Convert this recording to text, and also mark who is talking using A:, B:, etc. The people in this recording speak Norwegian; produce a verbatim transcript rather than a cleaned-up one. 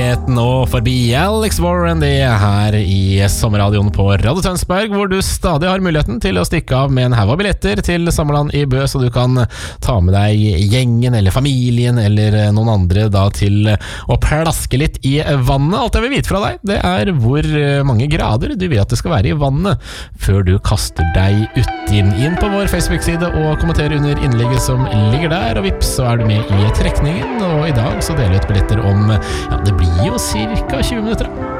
A: nærheten og forbi Alex Warren, det er her i sommerradioen på Radio Tønsberg, hvor du stadig har muligheten til å stikke av med en haug av billetter til Sommerland i Bø, så du kan ta med deg gjengen eller familien eller noen andre da til å plaske litt i vannet. Alt jeg vil vite fra deg, det er hvor mange grader du vil at det skal være i vannet før du kaster deg uti. Inn på vår Facebook-side og kommenter under innlegget som ligger der, og vips, så er du med i trekningen. Og i dag så deler vi ut billetter om, ja, det blir jo cirka tjue minutter.